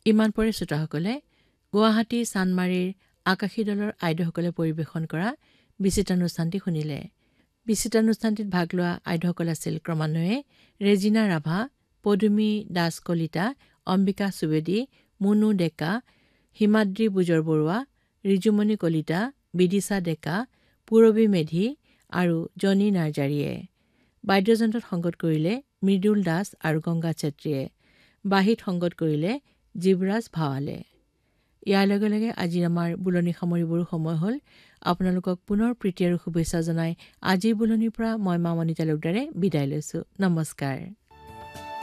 ইমান পৰে শ্ৰোতাসকলে গুৱাহাটী চানমাৰীৰ আকাশী দলৰ আইদেউসকলে পৰিৱেশন কৰা বিচিত্ৰানুষ্ঠানটি শুনিলে। বিচিত্ৰানুষ্ঠানটিত ভাগ লোৱা আইদেউসকল আছিল ক্ৰমান্বয়ে ৰেজিনা ৰাভা, পদুমী দাস কলিতা, অম্বিকা সুবেদী, মুনু ডেকা, হিমাদ্ৰী বুজৰ বৰুৱা, ৰিজুমণি কলিতা, বিদিশা ডেকা, পূৰবী মেধি আৰু জনী নাৰ্জাৰীয়ে। বাদ্যযন্ত্ৰত সংগত কৰিলে মৃদুল দাস আৰু গংগা চেত্ৰীয়ে। বাঁহীত সংগত কৰিলে জীৱৰাজ ভাৱালে। ইয়াৰ লগে লগে আজি আমাৰ বুলনি সামৰিবৰো সময় হ'ল। আপোনালোকক পুনৰ প্ৰীতি আৰু শুভেচ্ছা জনাই আজিৰ বুলনিৰ পৰা মই মামণি তালুকদাৰে বিদায় লৈছো। নমস্কাৰ।